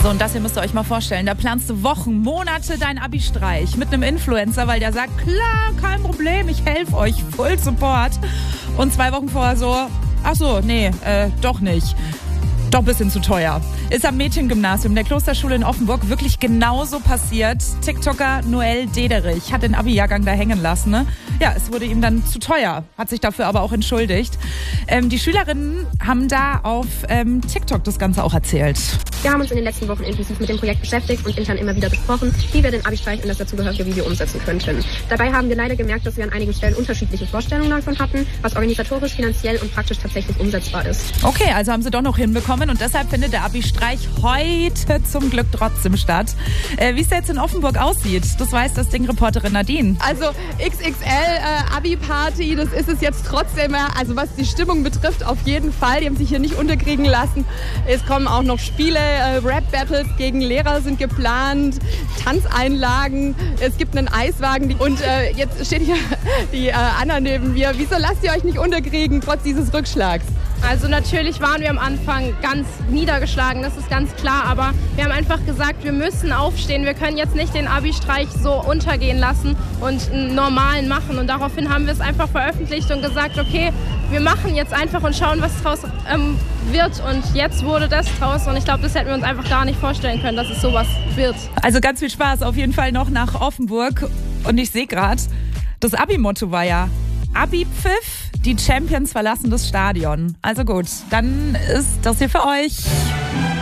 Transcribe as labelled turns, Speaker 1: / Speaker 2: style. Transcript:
Speaker 1: So, und das hier müsst ihr euch mal vorstellen. Da planst du Wochen, Monate deinen Abi-Streich mit einem Influencer, weil der sagt, klar, kein Problem, ich helfe euch, Full Support. Und 2 Wochen vorher so, ach so, nee, doch nicht. Doch ein bisschen zu teuer. Ist am Mädchengymnasium der Klosterschule in Offenburg wirklich genauso passiert. TikToker Noel Dederich hat den Abi-Jahrgang da hängen lassen. Ne? Ja, es wurde ihm dann zu teuer, hat sich dafür aber auch entschuldigt. Die Schülerinnen haben da auf TikTok das Ganze auch erzählt.
Speaker 2: Wir haben uns in den letzten Wochen intensiv mit dem Projekt beschäftigt und intern immer wieder besprochen, wie wir den Abi-Streich in das dazugehörige Video umsetzen könnten. Dabei haben wir leider gemerkt, dass wir an einigen Stellen unterschiedliche Vorstellungen davon hatten, was organisatorisch, finanziell und praktisch tatsächlich umsetzbar ist.
Speaker 1: Okay, also haben sie doch noch hinbekommen und deshalb findet der Abi-Streich heute zum Glück trotzdem statt. Wie es jetzt in Offenburg aussieht, das weiß das Ding-Reporterin Nadine.
Speaker 3: Also XXL Abi-Party, das ist es jetzt trotzdem, also was die Stimmung betrifft, auf jeden Fall. Die haben sich hier nicht unterkriegen lassen. Es kommen auch noch Spiele, Rap-Battles gegen Lehrer sind geplant, Tanzeinlagen, es gibt einen Eiswagen und jetzt steht hier die Anna neben mir. Wieso lasst ihr euch nicht unterkriegen, trotz dieses Rückschlags?
Speaker 4: Also natürlich waren wir am Anfang ganz niedergeschlagen, das ist ganz klar, aber wir haben einfach gesagt, wir müssen aufstehen, wir können jetzt nicht den Abi-Streich so untergehen lassen und einen normalen machen und daraufhin haben wir es einfach veröffentlicht und gesagt, okay, wir machen jetzt einfach und schauen, was draus wird und jetzt wurde das draus und ich glaube, das hätten wir uns einfach gar nicht vorstellen können, dass es sowas wird.
Speaker 1: Also ganz viel Spaß auf jeden Fall noch nach Offenburg und ich sehe gerade, das Abi-Motto war ja Abi-Pfiff. Die Champions verlassen das Stadion. Also gut, dann ist das hier für euch.